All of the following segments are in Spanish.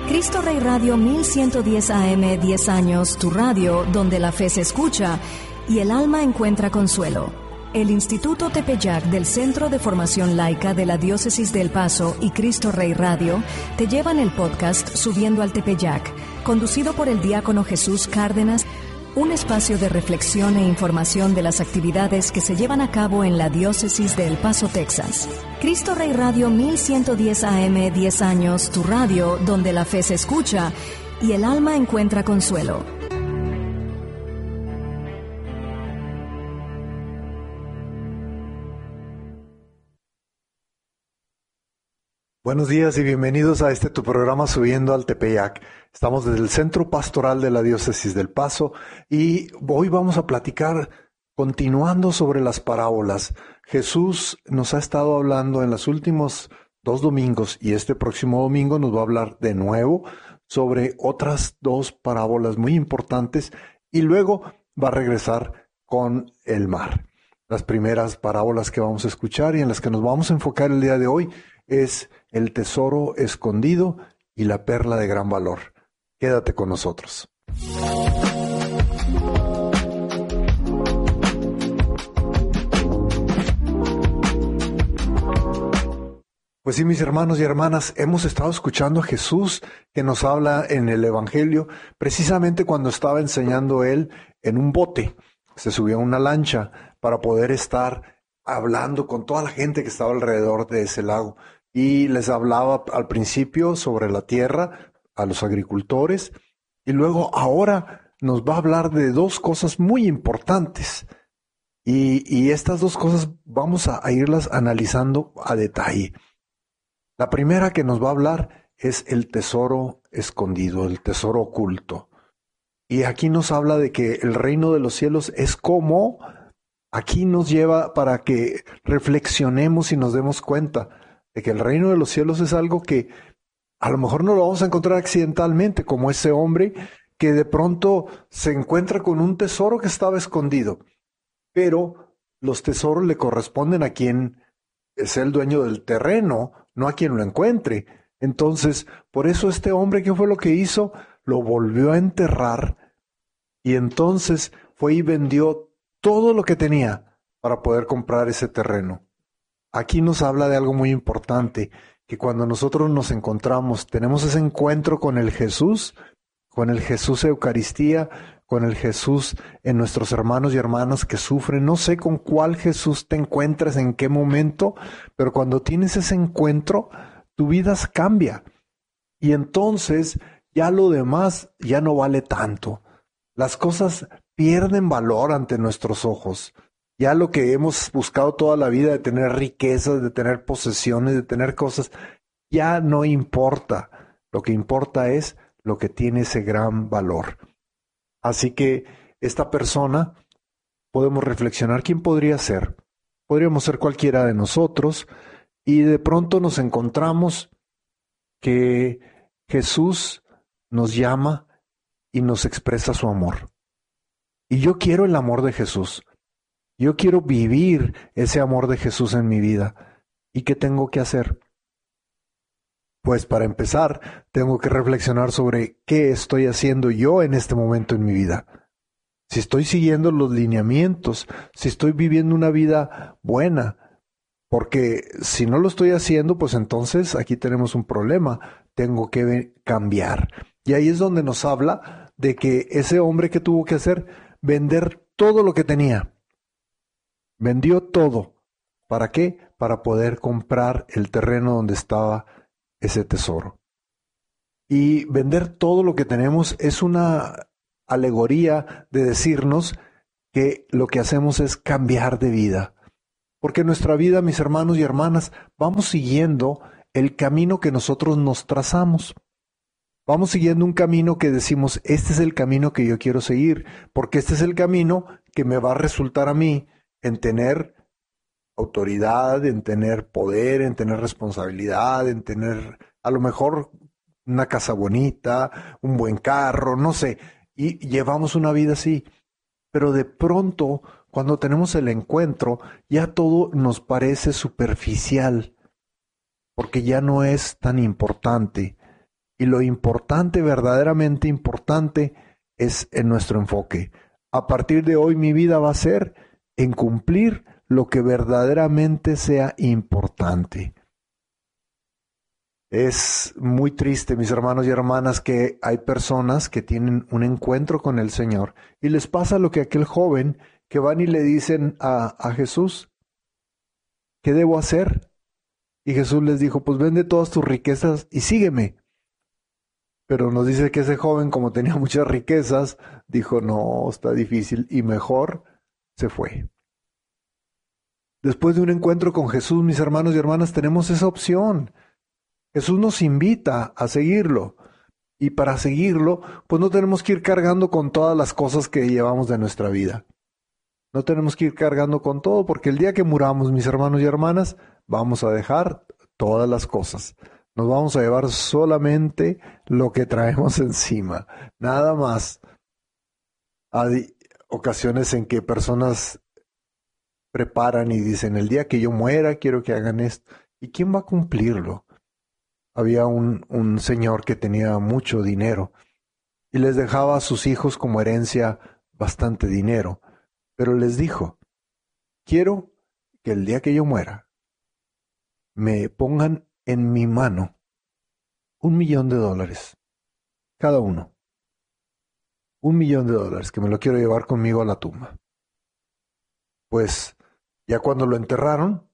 Cristo Rey Radio 1110 AM, 10 años, tu radio, donde la fe se escucha y el alma encuentra consuelo. El Instituto Tepeyac del Centro de Formación Laica de la Diócesis de El Paso y Cristo Rey Radio te llevan el podcast Subiendo al Tepeyac, conducido por el diácono Jesús Cárdenas, un espacio de reflexión e información de las actividades que se llevan a cabo en la Diócesis de El Paso, Texas. Cristo Rey Radio 1110 AM, 10 años, tu radio, donde la fe se escucha y el alma encuentra consuelo. Buenos días y bienvenidos a tu programa Subiendo al Tepeyac. Estamos desde el Centro Pastoral de la Diócesis del Paso y hoy vamos a platicar continuando sobre las parábolas. Jesús nos ha estado hablando en los últimos 2 domingos y este próximo domingo nos va a hablar de nuevo sobre otras 2 parábolas muy importantes y luego va a regresar con el mar. Las primeras parábolas que vamos a escuchar y en las que nos vamos a enfocar el día de hoy es el tesoro escondido y la perla de gran valor. Quédate con nosotros. Pues sí, mis hermanos y hermanas, hemos estado escuchando a Jesús que nos habla en el Evangelio, precisamente cuando estaba enseñando él en un bote. Se subió a una lancha para poder estar hablando con toda la gente que estaba alrededor de ese lago. Y les hablaba al principio sobre la tierra, a los agricultores, y luego ahora nos va a hablar de 2 cosas muy importantes. Y estas 2 cosas vamos a irlas analizando a detalle. La primera que nos va a hablar es el tesoro escondido, el tesoro oculto. Y aquí nos habla de que el reino de los cielos es como, aquí nos lleva para que reflexionemos y nos demos cuenta de que el reino de los cielos es algo que a lo mejor no lo vamos a encontrar accidentalmente, como ese hombre que de pronto se encuentra con un tesoro que estaba escondido, pero los tesoros le corresponden a quien es el dueño del terreno, no a quien lo encuentre. Entonces, por eso este hombre, ¿qué fue lo que hizo? Lo volvió a enterrar y entonces fue y vendió todo lo que tenía para poder comprar ese terreno. Aquí nos habla de algo muy importante, que cuando nosotros nos encontramos, tenemos ese encuentro con el Jesús Eucaristía, con el Jesús en nuestros hermanos y hermanas que sufren. No sé con cuál Jesús te encuentras, en qué momento, pero cuando tienes ese encuentro, tu vida cambia. Y entonces ya lo demás ya no vale tanto. Las cosas pierden valor ante nuestros ojos. Ya lo que hemos buscado toda la vida de tener riquezas, de tener posesiones, de tener cosas, ya no importa. Lo que importa es lo que tiene ese gran valor. Así que esta persona, podemos reflexionar, ¿quién podría ser? Podríamos ser cualquiera de nosotros y de pronto nos encontramos que Jesús nos llama y nos expresa su amor. Y yo quiero el amor de Jesús. Yo quiero vivir ese amor de Jesús en mi vida. ¿Y qué tengo que hacer? Pues para empezar, tengo que reflexionar sobre qué estoy haciendo yo en este momento en mi vida. Si estoy siguiendo los lineamientos, si estoy viviendo una vida buena. Porque si no lo estoy haciendo, pues entonces aquí tenemos un problema. Tengo que cambiar. Y ahí es donde nos habla de que ese hombre que tuvo que hacer, vender todo lo que tenía. Vendió todo. ¿Para qué? Para poder comprar el terreno donde estaba ese tesoro. Y vender todo lo que tenemos es una alegoría de decirnos que lo que hacemos es cambiar de vida. Porque en nuestra vida, mis hermanos y hermanas, vamos siguiendo el camino que nosotros nos trazamos. Vamos siguiendo un camino que decimos, este es el camino que yo quiero seguir, porque este es el camino que me va a resultar a mí en tener autoridad, en tener poder, en tener responsabilidad, en tener a lo mejor una casa bonita, un buen carro, no sé, y llevamos una vida así. Pero de pronto, cuando tenemos el encuentro, ya todo nos parece superficial, porque ya no es tan importante. Y lo importante, verdaderamente importante, es en nuestro enfoque. A partir de hoy mi vida va a ser en cumplir lo que verdaderamente sea importante. Es muy triste, mis hermanos y hermanas, que hay personas que tienen un encuentro con el Señor y les pasa lo que aquel joven que van y le dicen a Jesús, ¿qué debo hacer? Y Jesús les dijo, pues vende todas tus riquezas y sígueme. Pero nos dice que ese joven, como tenía muchas riquezas, dijo, no, está difícil, y mejor se fue. Después de un encuentro con Jesús, mis hermanos y hermanas, tenemos esa opción. Jesús nos invita a seguirlo. Y para seguirlo, pues no tenemos que ir cargando con todas las cosas que llevamos de nuestra vida. No tenemos que ir cargando con todo, porque el día que muramos, mis hermanos y hermanas, vamos a dejar todas las cosas. Nos vamos a llevar solamente lo que traemos encima, nada más. Hay ocasiones en que personas preparan y dicen, el día que yo muera quiero que hagan esto. ¿Y quién va a cumplirlo? Había un señor que tenía mucho dinero y les dejaba a sus hijos como herencia bastante dinero, pero les dijo, quiero que el día que yo muera me pongan en mi mano $1,000,000, cada uno. $1,000,000, que me lo quiero llevar conmigo a la tumba. Pues ya cuando lo enterraron,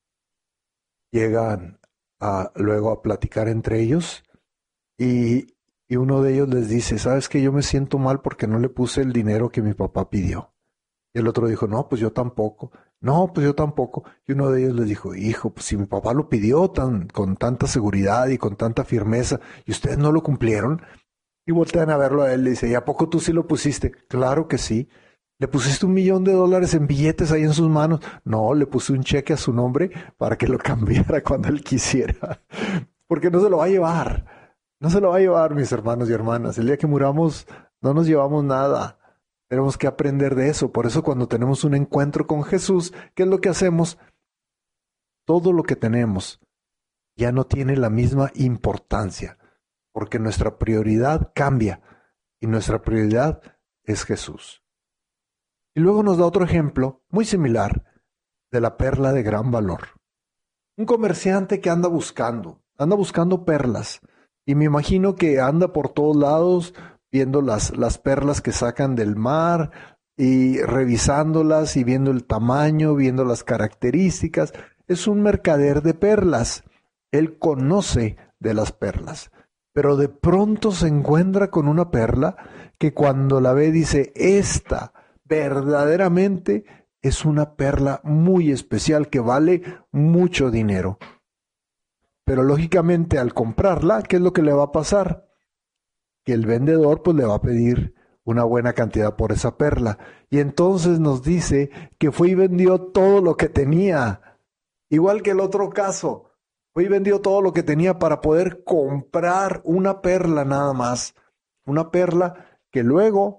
llegan luego a platicar entre ellos y uno de ellos les dice, ¿sabes qué? Yo me siento mal porque no le puse el dinero que mi papá pidió. Y el otro dijo, no, pues yo tampoco. No, pues yo tampoco. Y uno de ellos les dijo, hijo, pues si mi papá lo pidió con tanta seguridad y con tanta firmeza y ustedes no lo cumplieron. Y voltean a verlo a él y le dice, ¿y a poco tú sí lo pusiste? Claro que sí. ¿Le pusiste $1,000,000 en billetes ahí en sus manos? No, le puse un cheque a su nombre para que lo cambiara cuando él quisiera. Porque no se lo va a llevar. No se lo va a llevar, mis hermanos y hermanas. El día que muramos no nos llevamos nada. Tenemos que aprender de eso. Por eso cuando tenemos un encuentro con Jesús, ¿qué es lo que hacemos? Todo lo que tenemos ya no tiene la misma importancia, porque nuestra prioridad cambia y nuestra prioridad es Jesús. Y luego nos da otro ejemplo muy similar de la perla de gran valor. Un comerciante que anda buscando perlas, y me imagino que anda por todos lados viendo las perlas que sacan del mar y revisándolas y viendo el tamaño, viendo las características. Es un mercader de perlas. Él conoce de las perlas, pero de pronto se encuentra con una perla que cuando la ve dice, esta verdaderamente es una perla muy especial que vale mucho dinero. Pero lógicamente al comprarla, ¿qué es lo que le va a pasar? Que el vendedor pues le va a pedir una buena cantidad por esa perla. Y entonces nos dice que fue y vendió todo lo que tenía. Igual que el otro caso, fue y vendió todo lo que tenía para poder comprar una perla nada más. Una perla que luego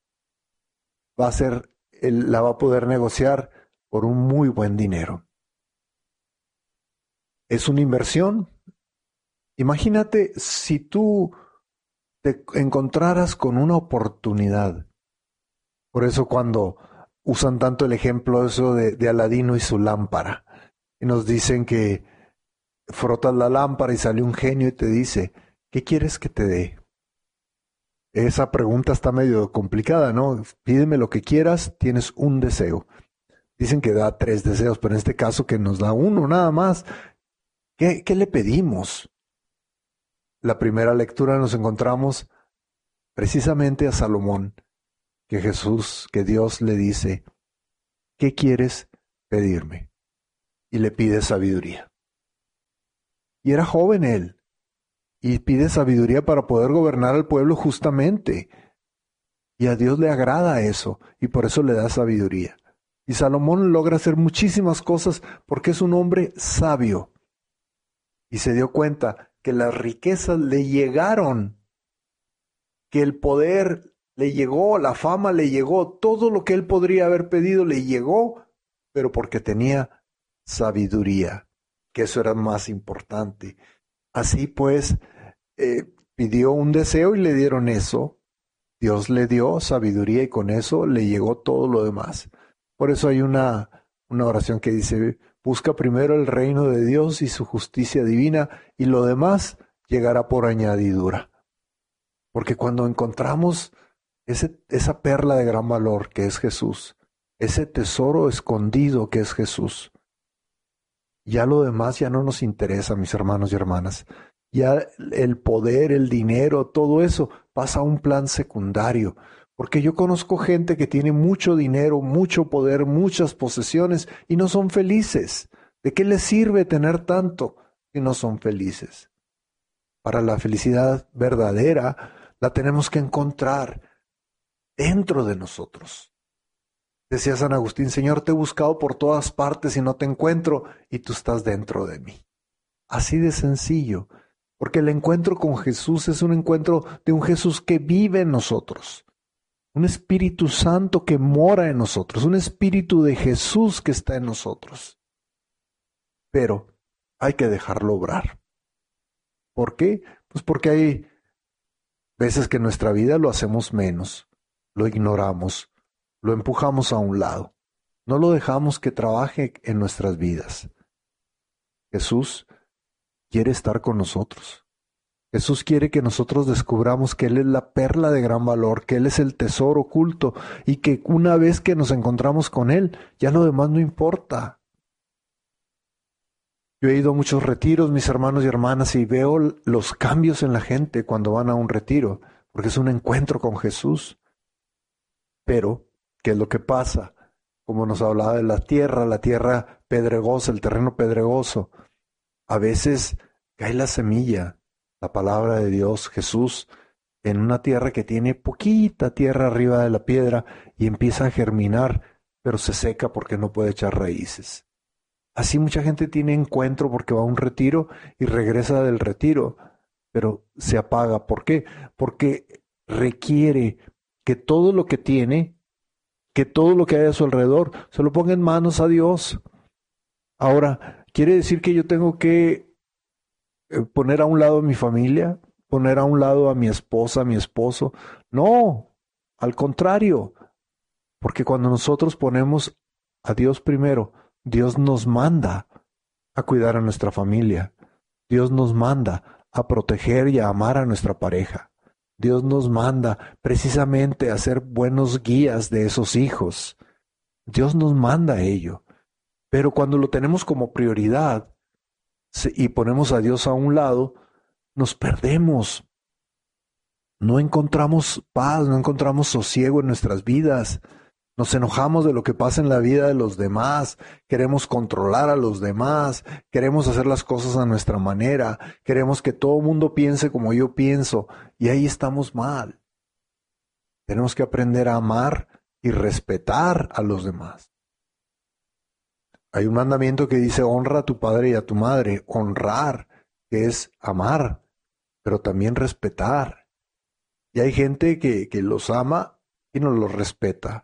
la va a poder negociar por un muy buen dinero. Es una inversión. Imagínate si tú te encontraras con una oportunidad. Por eso cuando usan tanto el ejemplo eso de Aladino y su lámpara, y nos dicen que frotas la lámpara y sale un genio y te dice, ¿qué quieres que te dé? Esa pregunta está medio complicada, ¿no? Pídeme lo que quieras, tienes un deseo. Dicen que da 3 deseos, pero en este caso que nos da uno nada más. ¿Qué le pedimos? La primera lectura nos encontramos precisamente a Salomón, que Dios le dice, ¿qué quieres pedirme? Y le pide sabiduría. Y era joven él, y pide sabiduría para poder gobernar al pueblo justamente. Y a Dios le agrada eso, y por eso le da sabiduría. Y Salomón logra hacer muchísimas cosas porque es un hombre sabio. Y se dio cuenta que las riquezas le llegaron, que el poder le llegó, la fama le llegó, todo lo que él podría haber pedido le llegó, pero porque tenía sabiduría, que eso era más importante. Así pues, pidió un deseo y le dieron eso. Dios le dio sabiduría y con eso le llegó todo lo demás. Por eso hay una oración que dice, busca primero el reino de Dios y su justicia divina y lo demás llegará por añadidura. Porque cuando encontramos esa perla de gran valor que es Jesús, ese tesoro escondido que es Jesús, ya lo demás ya no nos interesa, mis hermanos y hermanas. Ya el poder, el dinero, todo eso pasa a un plan secundario. Porque yo conozco gente que tiene mucho dinero, mucho poder, muchas posesiones y no son felices. ¿De qué les sirve tener tanto si no son felices? Para la felicidad verdadera la tenemos que encontrar dentro de nosotros. Decía San Agustín, Señor, te he buscado por todas partes y no te encuentro, y tú estás dentro de mí. Así de sencillo, porque el encuentro con Jesús es un encuentro de un Jesús que vive en nosotros, un Espíritu Santo que mora en nosotros, un Espíritu de Jesús que está en nosotros. Pero hay que dejarlo obrar. ¿Por qué? Pues porque hay veces que en nuestra vida lo hacemos menos, lo ignoramos, lo empujamos a un lado. No lo dejamos que trabaje en nuestras vidas. Jesús quiere estar con nosotros. Jesús quiere que nosotros descubramos que Él es la perla de gran valor, que Él es el tesoro oculto y que una vez que nos encontramos con Él, ya lo demás no importa. Yo he ido a muchos retiros, mis hermanos y hermanas, y veo los cambios en la gente cuando van a un retiro, porque es un encuentro con Jesús. Pero, ¿qué es lo que pasa? Como nos hablaba de la tierra pedregosa, el terreno pedregoso. A veces cae la semilla, la palabra de Dios, Jesús, en una tierra que tiene poquita tierra arriba de la piedra y empieza a germinar, pero se seca porque no puede echar raíces. Así mucha gente tiene encuentro porque va a un retiro y regresa del retiro, pero se apaga. ¿Por qué? Porque requiere que todo lo que tiene, que todo lo que hay a su alrededor, se lo ponga en manos a Dios. Ahora, ¿quiere decir que yo tengo que poner a un lado a mi familia, poner a un lado a mi esposa, a mi esposo? No, al contrario, porque cuando nosotros ponemos a Dios primero, Dios nos manda a cuidar a nuestra familia. Dios nos manda a proteger y a amar a nuestra pareja. Dios nos manda precisamente a ser buenos guías de esos hijos. Dios nos manda a ello. Pero cuando lo tenemos como prioridad y ponemos a Dios a un lado, nos perdemos. No encontramos paz, no encontramos sosiego en nuestras vidas. Nos enojamos de lo que pasa en la vida de los demás, queremos controlar a los demás, queremos hacer las cosas a nuestra manera, queremos que todo el mundo piense como yo pienso, y ahí estamos mal. Tenemos que aprender a amar y respetar a los demás. Hay un mandamiento que dice honra a tu padre y a tu madre, honrar, que es amar, pero también respetar. Y hay gente que los ama y no los respeta.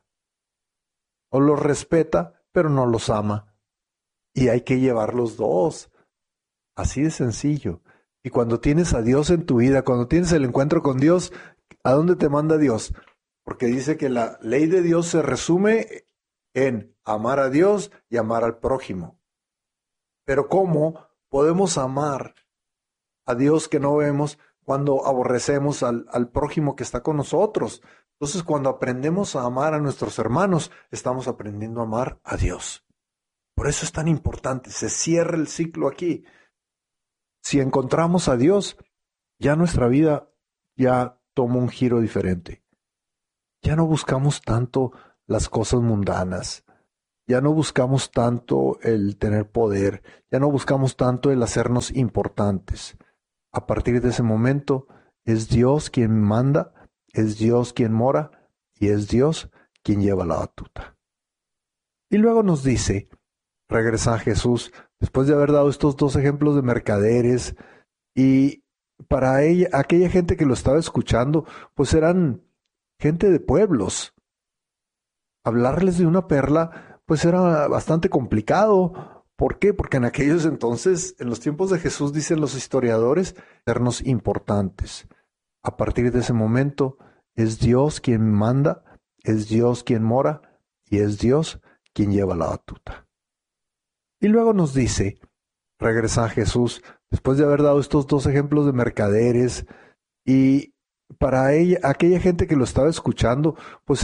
O los respeta, pero no los ama. Y hay que llevar los dos. Así de sencillo. Y cuando tienes a Dios en tu vida, cuando tienes el encuentro con Dios, ¿a dónde te manda Dios? Porque dice que la ley de Dios se resume en amar a Dios y amar al prójimo. Pero ¿cómo podemos amar a Dios que no vemos cuando aborrecemos al prójimo que está con nosotros? Entonces, cuando aprendemos a amar a nuestros hermanos, estamos aprendiendo a amar a Dios. Por eso es tan importante, se cierra el ciclo aquí. Si encontramos a Dios, ya nuestra vida ya toma un giro diferente. Ya no buscamos tanto las cosas mundanas, ya no buscamos tanto el tener poder, ya no buscamos tanto el hacernos importantes. A partir de ese momento, es Dios quien manda, es Dios quien mora y es Dios quien lleva la batuta. Y luego nos dice, regresa a Jesús, después de haber dado estos dos ejemplos de mercaderes, y para ella, aquella gente que lo estaba escuchando, pues eran gente de pueblos. Hablarles de una perla, pues era bastante complicado. ¿Por qué? Porque en aquellos entonces, en los tiempos de Jesús, dicen los historiadores, eran importantes. A partir de ese momento es Dios quien manda, es Dios quien mora y es Dios quien lleva la batuta. Y luego nos dice, regresa Jesús, después de haber dado estos dos ejemplos de mercaderes, y para ella, aquella gente que lo estaba escuchando, pues